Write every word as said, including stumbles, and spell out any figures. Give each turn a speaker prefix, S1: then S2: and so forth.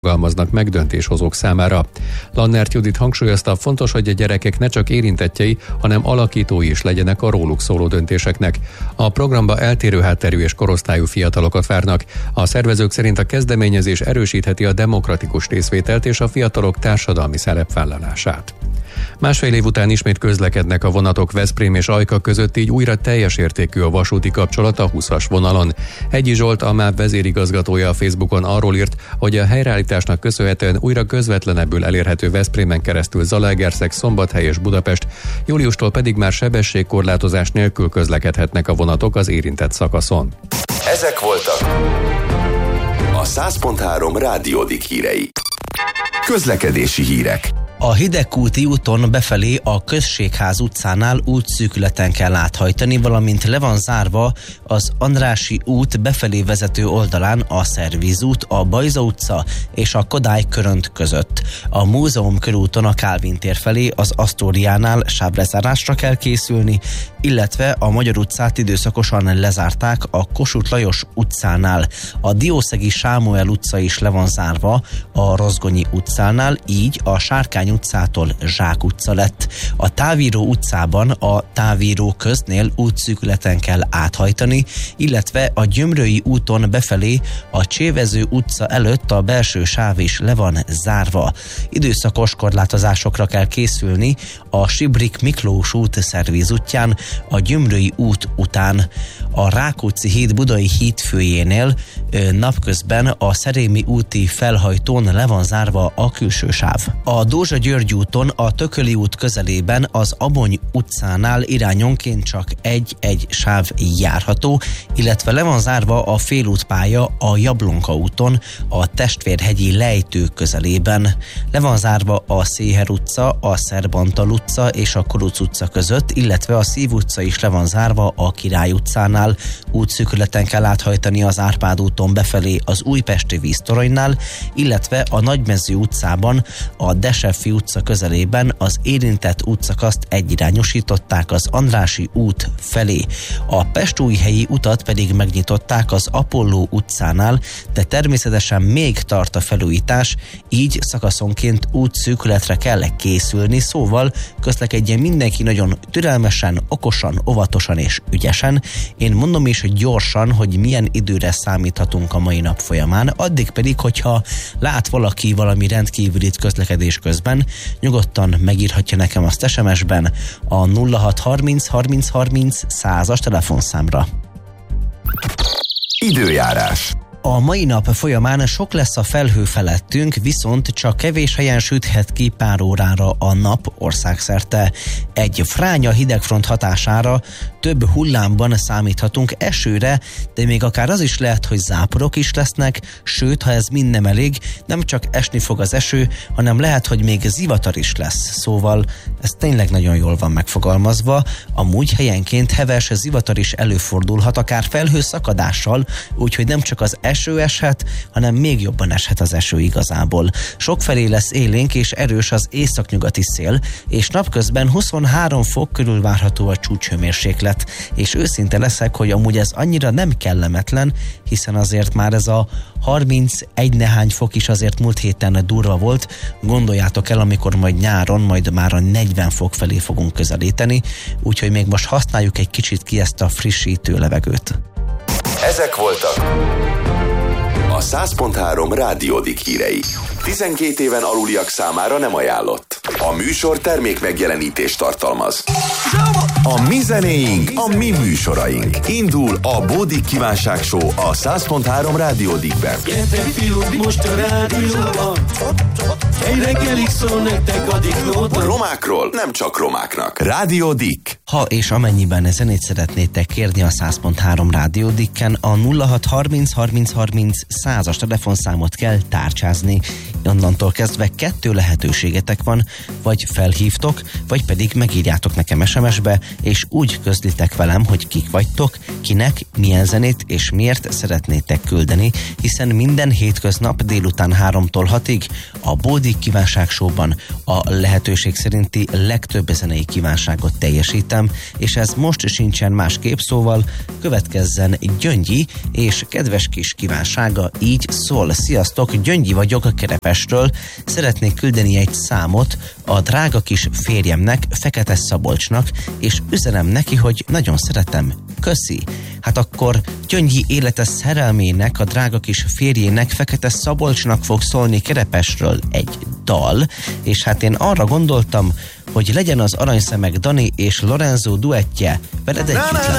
S1: fogalmaznak meg döntéshozók számára. Lannert Judit hangsúlyozta, fontos, hogy a gyerekek ne csak érintettjei, hanem alakítói is legyenek a róluk szóló döntéseknek. A programba eltérő hátterű és korosztályú fiatalokat várnak. A szervezők szerint a kezdeményezés erősítheti a demokratikus részvételt és a fiatalok társadalmi szerepvállalását. Másfél év után ismét közlekednek a vonatok Veszprém és Ajka között, így újra teljes értékű a vasúti kapcsolat a húszas vonalon. Egyi Zsolt, a MÁV vezérigazgatója a Facebookon arról írt, hogy a helyreállításnak köszönhetően újra közvetlenebbül elérhető Veszprémen keresztül Zalaegerszeg, Szombathely és Budapest, júliustól pedig már sebességkorlátozás nélkül közlekedhetnek a vonatok az érintett szakaszon.
S2: Ezek voltak a száz pont három Rádiódik hírei. Közlekedési hírek.
S3: A Hidegkúti úton befelé a Községház utcánál útszűkületen kell áthajtani, valamint le van zárva az Andrássy út befelé vezető oldalán a Szervízút, a Bajza utca és a Kodály Körönt között. A Múzeum körúton a Kálvin tér felé az Asztóriánál sávlezárásra kell készülni, illetve a Magyar utcát időszakosan lezárták a Kossuth Lajos utcánál. A Diószegi Sámuel utca is le van zárva a Rozgonyi utcánál, így a Sárkány utcától Zsák utca lett. A Távíró utcában a Távíró köznél útszűkületen kell áthajtani, illetve a Gyömrői úton befelé a Csévező utca előtt a belső sáv is le van zárva. Időszakos korlátozásokra kell készülni a Sibrik Miklós út Szervíz útján, a Gyömrői út után. A Rákóczi híd Budai hídfőjénél napközben a Szerémi úti felhajtón le van zárva a külső sáv. A Dózsa-György úton a Tököli út közelében az Abony utcánál irányonként csak egy-egy sáv járható, illetve le van zárva a félútpálya a Jablonka úton a Testvérhegyi lejtő közelében. Le van zárva a Széher utca, a Szerbantal utca és a Koruc utca között, illetve a Szív utca is le van zárva a Király utcánál. Útszűkületen kell áthajtani az Árpád úton befelé az Újpesti víztoronynál, illetve a Nagymező utcában a Desefi utca közelében az érintett útszakaszt egyirányosították az Andrássy út felé. A Pestújhelyi utat pedig megnyitották az Apolló utcánál, de természetesen még tart a felújítás, így szakaszonként útszűkületre kell készülni, szóval közlekedjen mindenki nagyon türelmesen, okosan, óvatosan és ügyesen. Én mondom is, hogy gyorsan, hogy milyen időre számíthatunk a mai nap folyamán, addig pedig, hogyha lát valaki valami rendkívülit közlekedés közben, nyugodtan megírhatja nekem azt es em es-ben a nulla hat harminc harminc harminc százas telefonszámra.
S2: Időjárás.
S3: A mai nap folyamán sok lesz a felhő felettünk, viszont csak kevés helyen süthet ki pár órára a nap országszerte. Egy fránya hidegfront hatására több hullámban számíthatunk esőre, de még akár az is lehet, hogy záporok is lesznek, sőt, ha ez mind nem elég, nem csak esni fog az eső, hanem lehet, hogy még zivatar is lesz. Szóval ez tényleg nagyon jól van megfogalmazva. Amúgy helyenként heves zivatar is előfordulhat, akár felhőszakadással, úgyhogy nem csak az eső eshet, hanem még jobban eshet az eső igazából. Sokfelé lesz élénk és erős az északnyugati szél, és napközben huszonhárom fok körül várható a csúcshőmérséklet, és őszinte leszek, hogy amúgy ez annyira nem kellemetlen, hiszen azért már ez a harmincegy nehány fok is azért múlt héten durva volt. Gondoljátok el, amikor majd nyáron, majd már a negyven fok felé fogunk közelíteni, úgyhogy még most használjuk egy kicsit ki ezt a frissítő levegőt.
S2: Ezek voltak a száz pont három Rádiódik hírei. tizenkét éven aluliak számára nem ajánlott. A műsor termék megjelenítést tartalmaz. A mi zenéink, a mi műsoraink. Indul a Bódik Kívánság Show a száz pont három Rádiódikben.
S4: Gyertek fiúk, most a rádióban. Egy reggelig szól nektek a diklóban.
S2: Romákról nem csak romáknak. Rádiódik.
S3: Ha és amennyiben zenét szeretnétek kérni a száz pont három Rádiódikken, a nulla hat harminc harminc harminc százas telefonszámot kell tárcsázni. Onnantól kezdve kettő lehetőségetek van, vagy felhívtok, vagy pedig megírjátok nekem es em es-be, és úgy közlitek velem, hogy kik vagytok, kinek, milyen zenét és miért szeretnétek küldeni, hiszen minden hétköznap délután háromtól hatig a Bódik Kívánság Showban a lehetőség szerinti legtöbb zenei kívánságot teljesítem, és ez most sincsen másképp, szóval következzen Gyöngyi, és kedves kis kívánsága így szól. Sziasztok, Gyöngyi vagyok a Kerepesről, szeretnék küldeni egy számot a drága kis férjemnek, Fekete Szabolcsnak, és üzenem neki, hogy nagyon szeretem. Köszi! Hát akkor Gyöngyi élete szerelmének, a drága kis férjének, Fekete Szabolcsnak fog szólni Kerepesről egy dal, és hát én arra gondoltam, hogy legyen az Aranyszemek Dani és Lorenzo duettje, veled együtt lenni.